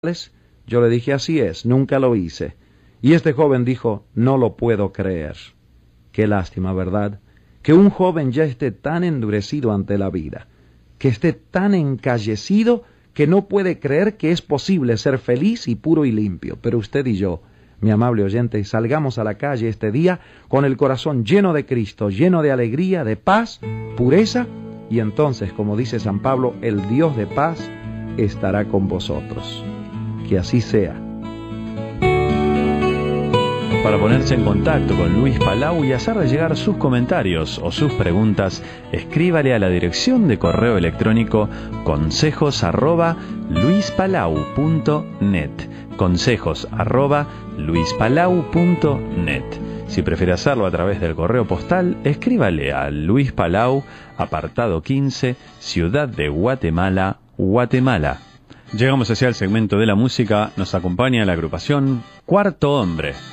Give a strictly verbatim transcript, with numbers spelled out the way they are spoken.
Yo le dije, así es, nunca lo hice. Y este joven dijo, no lo puedo creer. Qué lástima, ¿verdad? Que un joven ya esté tan endurecido ante la vida, que esté tan encallecido que no puede creer que es posible ser feliz y puro y limpio. Pero usted y yo, mi amable oyente, salgamos a la calle este día con el corazón lleno de Cristo, lleno de alegría, de paz, pureza, y entonces, como dice San Pablo, el Dios de paz estará con vosotros. Que así sea. Para ponerse en contacto con Luis Palau y hacerle llegar sus comentarios o sus preguntas, escríbale a la dirección de correo electrónico consejos arroba luispalau punto net. Consejos arroba luispalau punto net. Si prefiere hacerlo a través del correo postal, escríbale a Luis Palau, apartado quince, Ciudad de Guatemala, Guatemala. Llegamos hacia el segmento de la música. Nos acompaña la agrupación Cuarto Hombre.